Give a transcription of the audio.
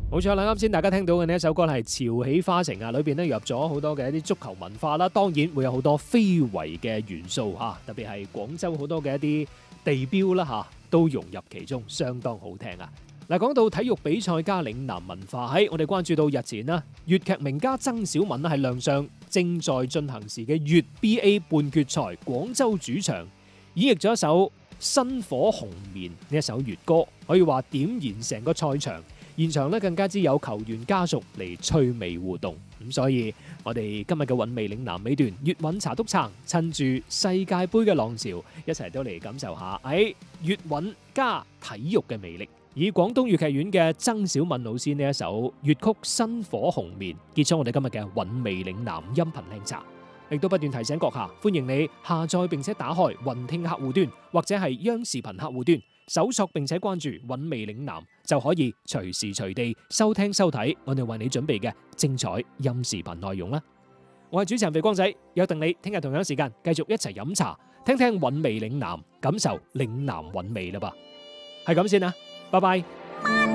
冇錯啦，啱先大家聽到嘅呢一首歌係潮起花城啊，裏邊咧入咗好多嘅一啲足球文化啦，當然會有好多非遺嘅元素嚇，特別係廣州好多嘅一啲地標啦嚇，都融入其中，相當好聽啊！嗱，講到體育比賽加嶺南文化，喺我哋關注到日前啦，粵劇名家曾小敏係亮相正在進行時嘅粵 BA 半決賽廣州主場，演繹咗一首《薪火紅棉》呢一首粵歌，可以話點燃成個賽場。現場咧更加之有球員家屬嚟趣味互動，咁所以我哋今日嘅韻味嶺南尾段粵韻茶督撐，趁住世界盃嘅浪潮，一齊都嚟感受下喺粵韻加體育嘅魅力。以廣東粵劇院嘅曾小敏老師呢一首粵曲《薪火紅棉》結束我哋今日嘅韻味嶺南音頻靚茶，亦都不斷提醒閣下，歡迎你下載並且打開雲聽客戶端或者係央視頻客戶端，搜索並且關注韻味嶺南，就可以隨時隨地收聽收睇我哋為你準備嘅精彩音視頻內容啦。我係主持人肥光仔，約定你聽日同樣時間繼續一齊飲茶，聽聽韻味嶺南，感受嶺南韻味啦噃。係咁先啦，拜拜。